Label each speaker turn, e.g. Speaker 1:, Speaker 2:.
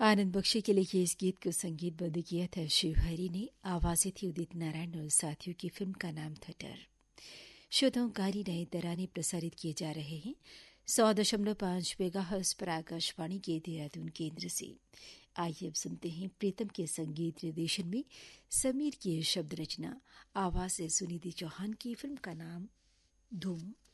Speaker 1: आनंद बख्शी के लिए इस गीत को संगीतबद्ध किया था शिवहरी ने। आवाजें थी उदित नारायण और साथियों की। फिल्म का नाम था डर। श्रोताओं, कारी नए तराने प्रसारित किए जा रहे हैं 100.5 मेगाहर्ट्ज पर आकाशवाणी के देहरादून केंद्र से। आइए अब सुनते हैं प्रीतम के संगीत निर्देशन में समीर की शब्द रचना, आवाज से सुनिधि चौहान की। फिल्म का नाम धूम।